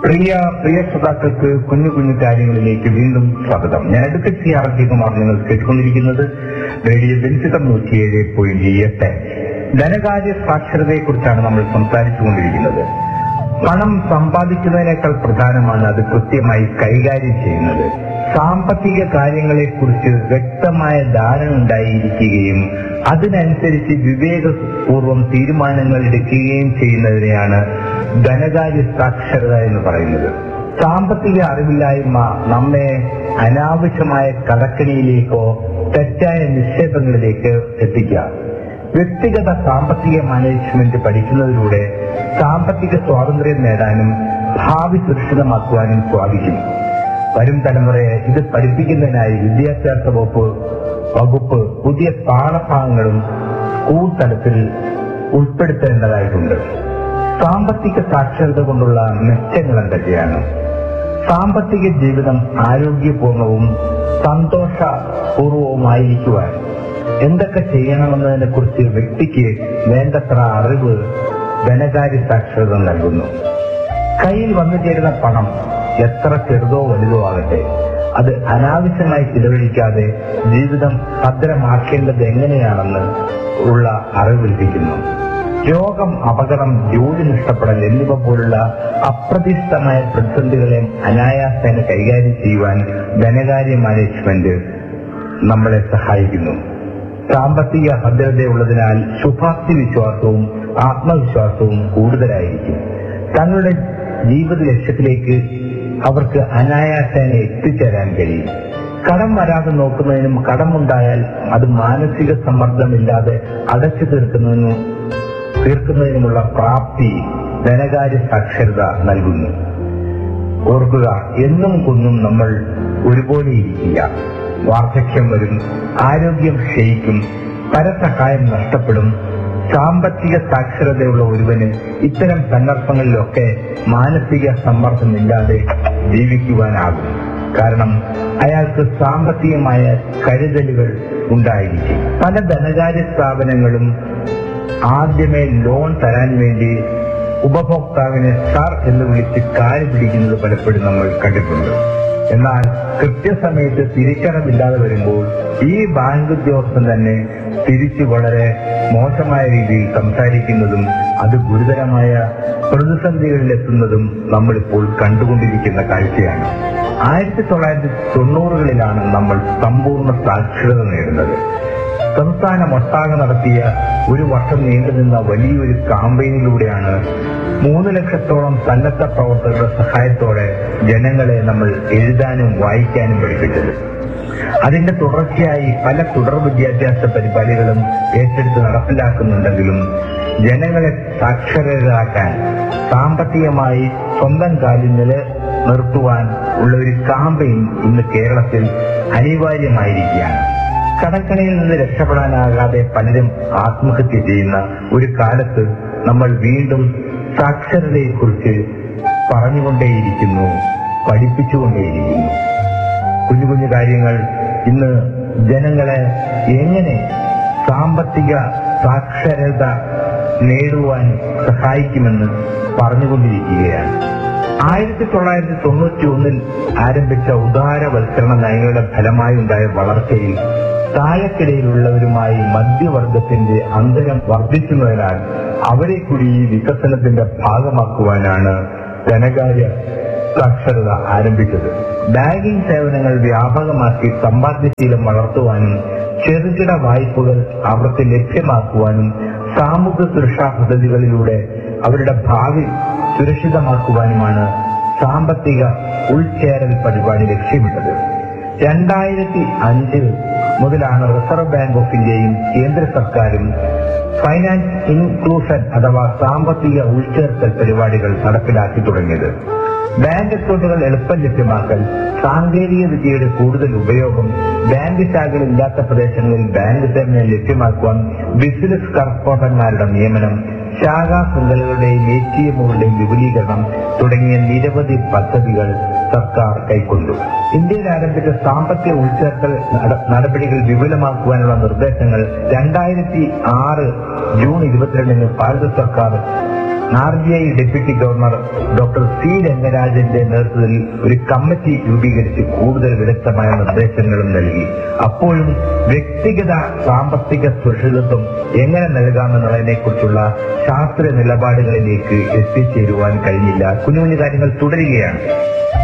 പ്രിയ ശ്രോതാക്കൾക്ക് കുഞ്ഞു കുഞ്ഞു കാര്യങ്ങളിലേക്ക് വീണ്ടും സ്വാഗതം. ഞാൻ അഡ്വക്കേറ്റ് സി ആർ കുമാർ. നിങ്ങൾ കേട്ടുകൊണ്ടിരിക്കുന്നത് റേഡിയോ ബെൻസിതം 107.8. ധനകാര്യ സാക്ഷരതയെ കുറിച്ചാണ് നമ്മൾ സംസാരിച്ചുകൊണ്ടിരിക്കുന്നത്. പണം സമ്പാദിക്കുന്നതിനേക്കാൾ പ്രധാനമാണ് അത് കൃത്യമായി കൈകാര്യം ചെയ്യുന്നത്. സാമ്പത്തിക കാര്യങ്ങളെക്കുറിച്ച് വ്യക്തമായ ധാരണ ഉണ്ടായിരിക്കുകയും അതിനനുസരിച്ച് വിവേകപൂർവം തീരുമാനങ്ങൾ എടുക്കുകയും ചെയ്യുന്നതിനെയാണ് ധനകാര്യ സാക്ഷരത എന്ന് പറയുന്നത്. സാമ്പത്തിക അറിവില്ലായ്മ നമ്മെ അനാവശ്യമായ കടക്കണിയിലേക്കോ തെറ്റായ നിക്ഷേപങ്ങളിലേക്ക് എത്തിക്കാം. വ്യക്തിഗത സാമ്പത്തിക മാനേജ്മെന്റ് പഠിക്കുന്നതിലൂടെ സാമ്പത്തിക സ്വാതന്ത്ര്യം നേടാനും ഭാവി സുരക്ഷിതമാക്കുവാനും സാധിക്കും. വരും തലമുറയെ ഇത് പഠിപ്പിക്കുന്നതിനായി വിദ്യാഭ്യാസ വകുപ്പ് പുതിയ പാഠഭാഗങ്ങളും സ്കൂൾ തലത്തിൽ ഉൾപ്പെടുത്തേണ്ടതായിട്ടുണ്ട്. സാമ്പത്തിക സാക്ഷരത കൊണ്ടുള്ള മെച്ചങ്ങൾ എന്തൊക്കെയാണ്? സാമ്പത്തിക ജീവിതം ആരോഗ്യപൂർണവും സന്തോഷപൂർവവുമായിരിക്കുവാൻ എന്തൊക്കെ ചെയ്യണമെന്നതിനെ കുറിച്ച് വ്യക്തിക്ക് വേണ്ടത്ര അറിവ് ധനകാര്യ സാക്ഷരത നൽകുന്നു. കയ്യിൽ വന്നു ചേരുന്ന പണം എത്ര ചെറുതോ വലുതോ ആകട്ടെ, അത് അനാവശ്യമായി ചിലവഴിക്കാതെ ജീവിതം ഭദ്രമാക്കേണ്ടത് എങ്ങനെയാണെന്ന് ഉള്ള അറിവ് ലഭിക്കുന്നു. രോഗം, അപകടം, ജോലി നഷ്ടപ്പെടൽ എന്നിവ പോലുള്ള അപ്രതീക്ഷിതമായ പ്രതിസന്ധികളെ അനായാസേന കൈകാര്യം ചെയ്യുവാൻ ധനകാര്യ മാനേജ്മെന്റ് നമ്മളെ സഹായിക്കുന്നു. സാമ്പത്തിക ഭദ്രതയുള്ളതിനാൽ ശുഭാപ്തി വിശ്വാസവും ആത്മവിശ്വാസവും കൂടുതലായിരിക്കും. തങ്ങളുടെ ജീവിത ലക്ഷ്യത്തിലേക്ക് അവർക്ക് അനായാസേന എത്തിച്ചേരാൻ കഴിയും. കടം വരാതെ നോക്കുന്നതിനും കടമുണ്ടായാൽ അത് മാനസിക സമ്മർദ്ദമില്ലാതെ അടച്ചു തീർക്കുന്നതിനുമുള്ള പ്രാപ്തി ധനകാര്യ സാക്ഷരത നൽകുന്നു. ഓർക്കുക, എന്നും കുന്നും നമ്മൾ ഒരുപോലെ ഇരിക്കില്ല. വാർദ്ധക്യം വരും, ആരോഗ്യം ക്ഷയിക്കും, പരസഹായം നഷ്ടപ്പെടും. സാമ്പത്തിക സാക്ഷരതയുള്ള ഒരുവന് ഇത്തരം സന്ദർഭങ്ങളിലൊക്കെ മാനസിക സമ്മർദ്ദമില്ലാതെ ജീവിക്കുവാനാകും. കാരണം അയാൾക്ക് സാമ്പത്തികമായ കരുതലുകൾ ഉണ്ടായിരിക്കും. പല ധനകാര്യ സ്ഥാപനങ്ങളും ആദ്യമേ ലോൺ തരാൻ വേണ്ടി ഉപഭോക്താവിനെ സാർ എന്ന് വിളിച്ച് കാല് പിടിക്കുന്നത് പലപ്പോഴും നമ്മൾ കണ്ടിട്ടുണ്ട്. എന്നാൽ കൃത്യസമയത്ത് തിരിച്ചടവില്ലാതെ വരുമ്പോൾ ഈ ബാങ്ക് ഉദ്യോഗസ്ഥൻ തന്നെ തിരിച്ചു വളരെ മോശമായ രീതിയിൽ സംസാരിക്കുന്നതും അത് ഗുരുതരമായ പ്രതിസന്ധികളിലെത്തുന്നതും നമ്മളിപ്പോൾ കണ്ടുകൊണ്ടിരിക്കുന്ന കാഴ്ചയാണ്. 1990കളിലാണ് നമ്മൾ സമ്പൂർണ്ണ സാക്ഷരത നേടുന്നത്. സംസ്ഥാനമൊട്ടാകെ നടത്തിയ ഒരു വർഷം നീണ്ടുനിന്ന വലിയൊരു കാമ്പയിനിലൂടെയാണ് 3 ലക്ഷത്തോളം സന്നദ്ധ പ്രവർത്തകരുടെ സഹായത്തോടെ ജനങ്ങളെ നമ്മൾ എഴുതാനും വായിക്കാനും പഠിപ്പിച്ചത്. അതിന്റെ തുടർച്ചയായി പല തുടർ വിദ്യാഭ്യാസ പരിപാടികളും ഏറ്റെടുത്ത് നടപ്പിലാക്കുന്നുണ്ടെങ്കിലും ജനങ്ങളെ സാക്ഷരരാക്കാൻ, സാമ്പത്തികമായി സ്വന്തം കാലിൽ നിലനിർത്തുവാൻ ഉള്ള ഒരു കാമ്പയിൻ ഇന്ന് കേരളത്തിൽ അനിവാര്യമായിരിക്കുകയാണ്. കടക്കണിയിൽ നിന്ന് രക്ഷപ്പെടാനാകാതെ പലരും ആത്മഹത്യ ചെയ്യുന്ന ഒരു കാലത്ത് നമ്മൾ വീണ്ടും സാക്ഷരതയെക്കുറിച്ച് പറഞ്ഞുകൊണ്ടേയിരിക്കുന്നു, പഠിപ്പിച്ചുകൊണ്ടേയിരിക്കുന്നു. കുഞ്ഞു കുഞ്ഞു കാര്യങ്ങൾ ഇന്ന് ജനങ്ങളെ എങ്ങനെ സാമ്പത്തിക സാക്ഷരത നേടുവാൻ സഹായിക്കുമെന്ന് പറഞ്ഞുകൊണ്ടിരിക്കുകയാണ്. 1991 ആരംഭിച്ച ഉദാരവൽക്കരണ നയങ്ങളുടെ ഫലമായി ഉണ്ടായ വളർച്ചയിൽ താഴെക്കിടയിലുള്ളവരുമായി മധ്യവർഗത്തിന്റെ അന്തരം വർദ്ധിക്കുന്നതിനാൽ അവരെ കൂടി ഈ വികസനത്തിന്റെ ഭാഗമാക്കുവാനാണ് ധനകാര്യ സാക്ഷരത ആരംഭിച്ചത്. ബാങ്കിംഗ് സേവനങ്ങൾ വ്യാപകമാക്കി സമ്പാദ്യശീലം വളർത്തുവാനും ചെറുകിട വായ്പകൾ അവർക്ക് ലഭ്യമാക്കുവാനും സാമൂഹ്യ സുരക്ഷാ പദ്ധതികളിലൂടെ അവരുടെ ഭാവി സുരക്ഷിതമാക്കുവാനുമാണ് സാമ്പത്തിക ഉൾച്ചേരൽ പരിപാടി ലക്ഷ്യമിട്ടത്. 2005 മുതലാണ് റിസർവ് ബാങ്ക് ഓഫ് ഇന്ത്യയും കേന്ദ്ര സർക്കാരും ഫൈനാൻസ് ഇൻക്ലൂഷൻ അഥവാ സാമ്പത്തിക ഉൾച്ചേർക്കൽ പരിപാടികൾ നടപ്പിലാക്കി തുടങ്ങിയത്. ബാങ്ക് അക്കൗണ്ടുകൾ എളുപ്പം ലഭ്യമാക്കൽ, സാങ്കേതിക വിദ്യയുടെ കൂടുതൽ ഉപയോഗം, ബാങ്ക് ശാഖകൾ ഇല്ലാത്ത പ്രദേശങ്ങളിൽ ബാങ്ക് സേവനം ലഭ്യമാക്കുവാൻ ബിസിനസ് കറസ്പോണ്ടന്മാരുടെ നിയമനം, ശാഖാ ശൃംഖലകളുടെയും ATMകളുടെയും വിപുലീകരണം തുടങ്ങിയ നിരവധി പദ്ധതികൾ സർക്കാർ കൈക്കൊണ്ടു. ഇന്ത്യയിൽ ആരംഭിച്ച സാമ്പത്തിക ഉൾച്ചേർക്കൽ നടപടികൾ വിപുലമാക്കുവാനുള്ള നിർദ്ദേശങ്ങൾ 2006 ജൂൺ 22 ഭാരത സർക്കാർ RBI deputy governor doctor C രംഗരാജന്റെ നേതൃത്വത്തിൽ ഒരു കമ്മിറ്റി രൂപീകരിച്ച് കൂടുതൽ വിദഗ്ധമായ നിർദ്ദേശങ്ങളും നൽകി. അപ്പോഴും വ്യക്തിഗത സാമ്പത്തിക സുരക്ഷിതത്വം എങ്ങനെ നൽകാമെന്നുള്ളതിനെ കുറിച്ചുള്ള ശാസ്ത്രീയ നിലപാടുകളിലേക്ക് എത്തിച്ചേരുവാൻ കഴിഞ്ഞില്ല. കുഞ്ഞു കുഞ്ഞു കാര്യങ്ങൾ തുടരുകയാണ്.